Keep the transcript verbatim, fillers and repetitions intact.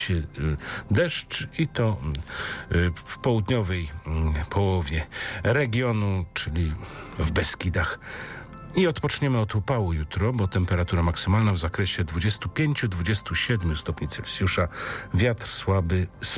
deszcz i to w południowej połowie regionu, czyli w Beskidach. I odpoczniemy od upału jutro, bo temperatura maksymalna w zakresie dwudziestu pięciu do dwudziestu siedmiu stopni Celsjusza. Wiatr słaby z